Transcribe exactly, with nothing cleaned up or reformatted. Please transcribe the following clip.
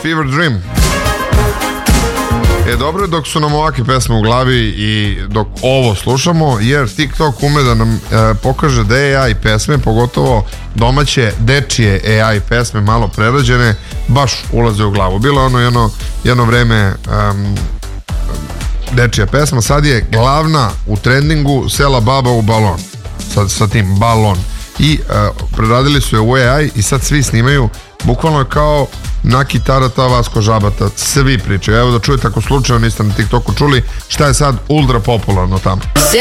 Fever Dream. E, dobro je dok su nam ovakve pesme u glavi i dok ovo slušamo, jer TikTok ume da nam e, pokaže da A I pesme, pogotovo domaće dečije A I pesme, malo prerađene, baš ulaze u glavu. Bilo je ono jedno, jedno vreme um, dečija pesma, sad je glavna u trendingu Sela baba u balon, sad sa tim balon, i uh, preradili su je u A I i sad svi snimaju, bukvalno je kao Naki Tarata, Vasko Žabata, svi pričaju. Evo da čujete, ako slučajno niste na TikToku čuli, šta je sad ultra popularno tamo.